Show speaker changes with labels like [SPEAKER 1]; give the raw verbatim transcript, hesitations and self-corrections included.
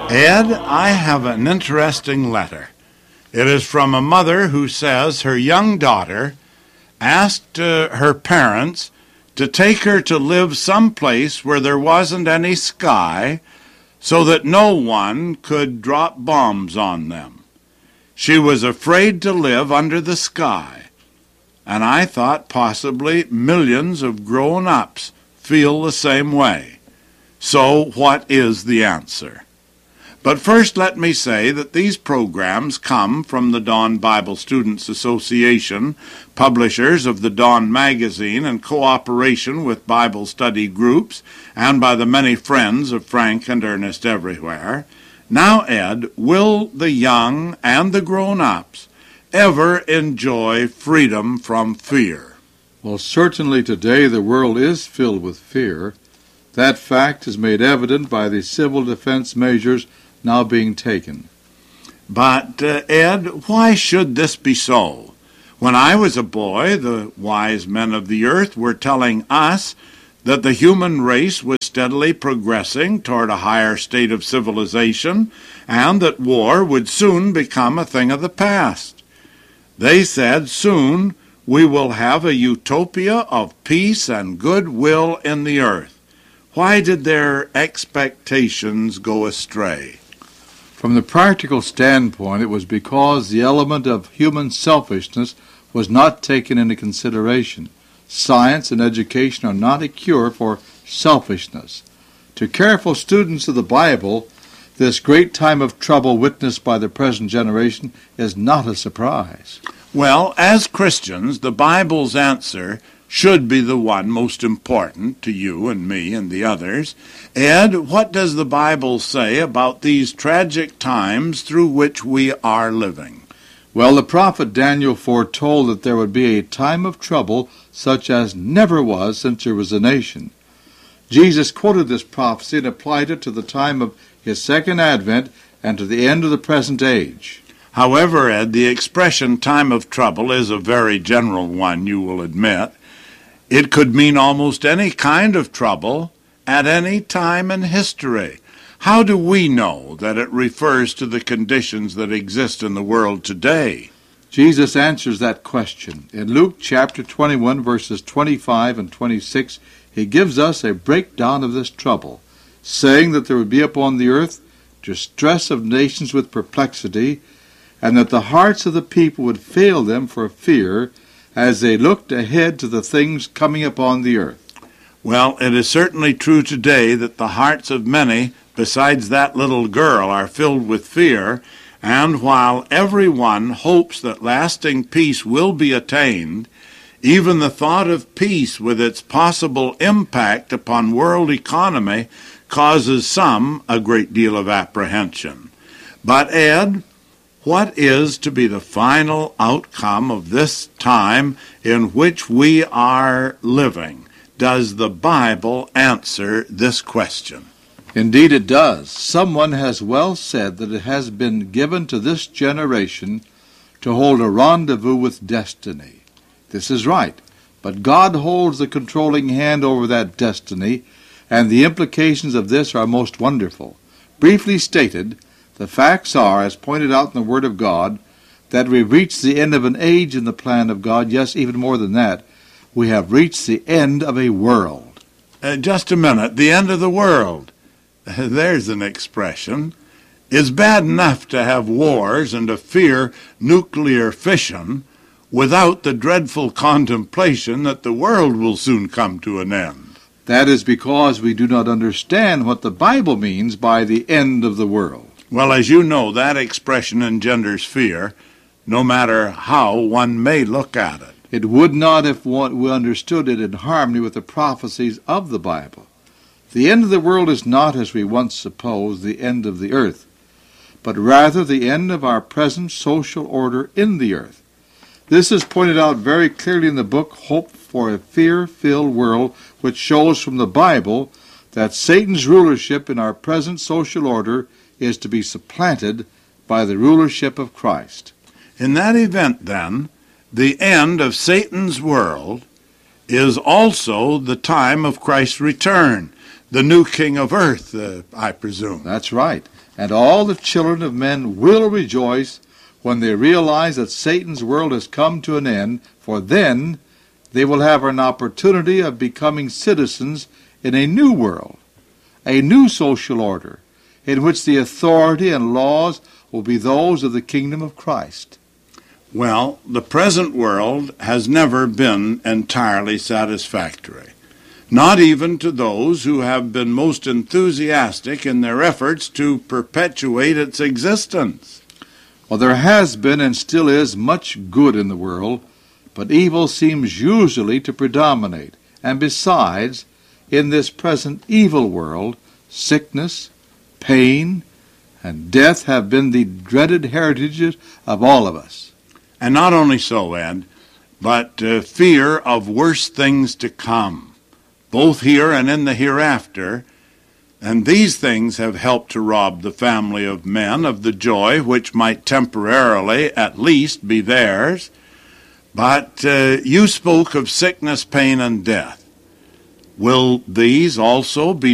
[SPEAKER 1] Ed, I have an interesting letter. It is from a mother who says her young daughter asked uh, her parents to take her to live someplace where there wasn't any sky so that no one could drop bombs on them. She was afraid to live under the sky, and I thought possibly millions of grown-ups feel the same way. So what is the answer? But first let me say that these programs come from the Dawn Bible Students Association, publishers of the Dawn magazine, in cooperation with Bible study groups, and by the many friends of Frank and Ernest everywhere. Now, Ed, will the young and the grown-ups ever enjoy freedom from fear?
[SPEAKER 2] Well, certainly today the world is filled with fear. That fact is made evident by the civil defense measures now being taken.
[SPEAKER 1] But, uh, Ed, why should this be so? When I was a boy, the wise men of the earth were telling us that the human race was steadily progressing toward a higher state of civilization, and that war would soon become a thing of the past. They said soon we will have a utopia of peace and goodwill in the earth. Why did their expectations go astray?
[SPEAKER 2] From the practical standpoint, it was because the element of human selfishness was not taken into consideration. Science and education are not a cure for selfishness. To careful students of the Bible, this great time of trouble witnessed by the present generation is not a surprise.
[SPEAKER 1] Well, as Christians, the Bible's answer should be the one most important to you and me and the others. Ed, what does the Bible say about these tragic times through which we are living?
[SPEAKER 2] Well, the prophet Daniel foretold that there would be a time of trouble such as never was since there was a nation. Jesus quoted this prophecy and applied it to the time of his second advent and to the end of the present age.
[SPEAKER 1] However, Ed, the expression time of trouble is a very general one, you will admit. It could mean almost any kind of trouble at any time in history. How do we know that it refers to the conditions that exist in the world today?
[SPEAKER 2] Jesus answers that question. In Luke chapter twenty-one, verses twenty-five and twenty-six, he gives us a breakdown of this trouble, saying that there would be upon the earth distress of nations with perplexity, and that the hearts of the people would fail them for fear, as they looked ahead to the things coming upon the earth.
[SPEAKER 1] Well, it is certainly true today that the hearts of many, besides that little girl, are filled with fear, and while everyone hopes that lasting peace will be attained, even the thought of peace with its possible impact upon world economy causes some a great deal of apprehension. But, Ed, what is to be the final outcome of this time in which we are living? Does the Bible answer this question?
[SPEAKER 2] Indeed it does. Someone has well said that it has been given to this generation to hold a rendezvous with destiny. This is right, but God holds the controlling hand over that destiny, and the implications of this are most wonderful. Briefly stated, the facts are, as pointed out in the Word of God, that we've reached the end of an age in the plan of God. Yes, even more than that, we have reached the end of a world.
[SPEAKER 1] Uh, just a minute. The end of the world. There's an expression. It's bad enough to have wars and to fear nuclear fission without the dreadful contemplation that the world will soon come to an end.
[SPEAKER 2] That is because we do not understand what the Bible means by the end of the world.
[SPEAKER 1] Well, as you know, that expression engenders fear, no matter how one may look at it.
[SPEAKER 2] It would not if we understood it in harmony with the prophecies of the Bible. The end of the world is not, as we once supposed, the end of the earth, but rather the end of our present social order in the earth. This is pointed out very clearly in the book Hope for a Fear-Filled World, which shows from the Bible that Satan's rulership in our present social order is to be supplanted by the rulership of Christ.
[SPEAKER 1] In that event, then, the end of Satan's world is also the time of Christ's return. the new king of earth, uh, I presume.
[SPEAKER 2] That's right. And all the children of men will rejoice when they realize that Satan's world has come to an end, for then they will have an opportunity of becoming citizens in a new world, a new social order, in which the authority and laws will be those of the kingdom of Christ.
[SPEAKER 1] Well, the present world has never been entirely satisfactory, not even to those who have been most enthusiastic in their efforts to perpetuate its existence.
[SPEAKER 2] Well, there has been and still is much good in the world, but evil seems usually to predominate. And besides, in this present evil world, sickness, pain, and death have been the dreaded heritages of all of us.
[SPEAKER 1] And not only so, Ed, but uh, fear of worse things to come, both here and in the hereafter, and these things have helped to rob the family of men of the joy which might temporarily at least be theirs. But uh, you spoke of sickness, pain, and death. Will these also be